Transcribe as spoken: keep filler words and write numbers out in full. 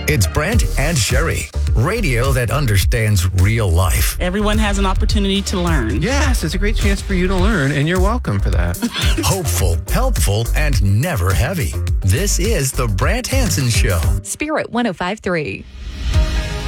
It's Brent and Sherry, radio that understands real life. Everyone has an opportunity to learn. Yes, it's a great chance for you to learn, and you're welcome for that. Hopeful, helpful, and never heavy. This is the Brent Hansen Show. Spirit one oh five point three.